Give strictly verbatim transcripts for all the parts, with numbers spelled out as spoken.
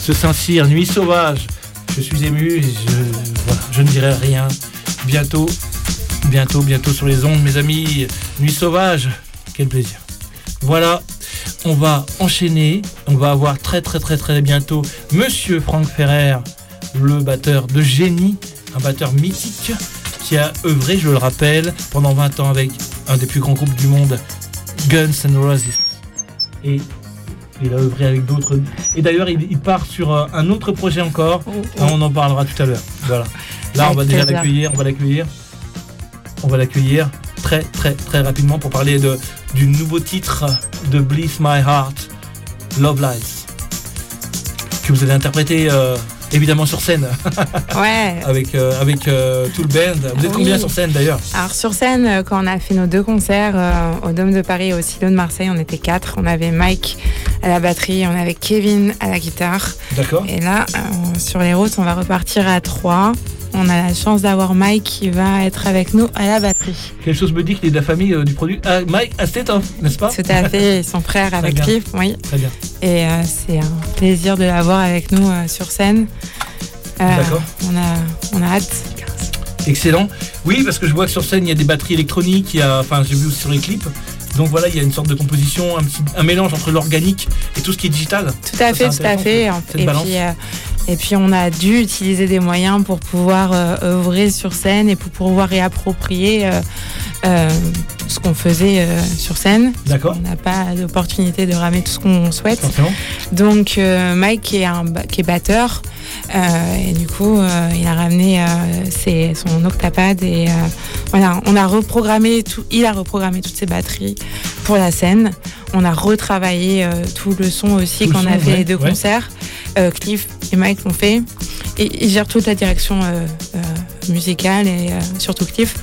de Saint-Cyr, Nuit sauvage. Je suis ému, et je, voilà, je ne dirai rien. Bientôt, bientôt, bientôt sur les ondes, mes amis. Nuit sauvage, quel plaisir. Voilà, on va enchaîner. On va avoir très, très, très, très bientôt Monsieur Franck Ferrer, le batteur de génie, un batteur mythique qui a œuvré, je le rappelle, pendant vingt ans avec un des plus grands groupes du monde, Guns N' Roses. Et il a œuvré avec d'autres. Et d'ailleurs, il, il part sur un autre projet encore. Oh, oh. On en parlera tout à l'heure. Voilà. Là, on va déjà l'accueillir. On va l'accueillir. On va l'accueillir très, très, très rapidement pour parler de, du nouveau titre de Bless My Heart, Love Lies, que vous allez interpréter euh, évidemment sur scène. Ouais. avec avec euh, euh, tout le band. Vous êtes oui. combien sur scène d'ailleurs? Alors sur scène, quand on a fait nos deux concerts euh, au Dôme de Paris et au Silo de Marseille, on était quatre. On avait Mike à la batterie, on avait Kevin à la guitare. D'accord. Et là, euh, sur les routes, on va repartir à trois. On a la chance d'avoir Mike qui va être avec nous à la batterie. Quelque chose me dit qu'il est de la famille euh, du produit. Ah, Mike Astetov, n'est-ce pas? Tout à fait, son frère avec Cliff, oui. Très bien. Et euh, c'est un plaisir de l'avoir avec nous euh, sur scène. Euh, D'accord. On a, on a hâte. Excellent. Oui, parce que je vois que sur scène, il y a des batteries électroniques. Il y a, enfin, j'ai vu aussi sur les clips. Donc voilà, il y a une sorte de composition, un, petit, un mélange entre l'organique et tout ce qui est digital. Tout à fait, tout à fait. Cette et balance. puis, euh, et puis on a dû utiliser des moyens pour pouvoir euh, œuvrer sur scène et pour pouvoir réapproprier euh, euh, ce qu'on faisait euh, sur scène. D'accord. On n'a pas l'opportunité de ramer tout ce qu'on souhaite. Forcément. Donc euh, Mike qui est, un, qui est batteur, euh, et du coup euh, il a ramené euh, ses, son octapad et euh, voilà, on a reprogrammé tout, il a reprogrammé toutes ses batteries pour la scène. On a retravaillé euh, tout le son aussi quand on a fait ouais, les deux ouais. concerts. Euh, Cliff et Mike l'ont fait. Et ils gèrent toute la direction euh, euh, musicale et euh, surtout Cliff.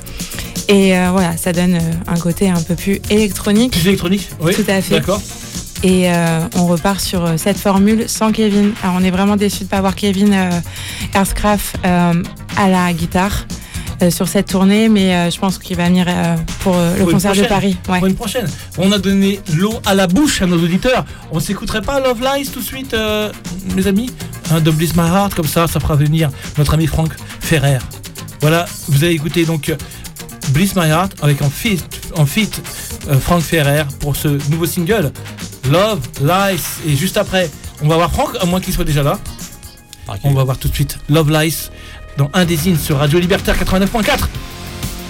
Et euh, voilà, ça donne euh, un côté un peu plus électronique. Plus électronique, oui. Tout à fait. D'accord. Et euh, on repart sur euh, cette formule sans Kevin. Alors on est vraiment déçus de ne pas avoir Kevin euh, Earthcraft euh, à la guitare euh, sur cette tournée, mais euh, je pense qu'il va venir euh, pour euh, le pour concert de Paris. Ouais. Pour une prochaine. On a donné l'eau à la bouche à nos auditeurs. On s'écouterait pas Love Lies tout de suite, euh, mes amis, hein, de Bless My Heart, comme ça, ça fera venir notre ami Franck Ferrer. Voilà, vous avez écouté donc Bless My Heart avec en feat, en feat euh, Franck Ferrer pour ce nouveau single Love Lies. Et juste après, on va voir Franck, à moins qu'il soit déjà là. Okay. On va voir tout de suite Love Lies dans Un des Zines sur Radio Libertaire quatre-vingt-neuf point quatre.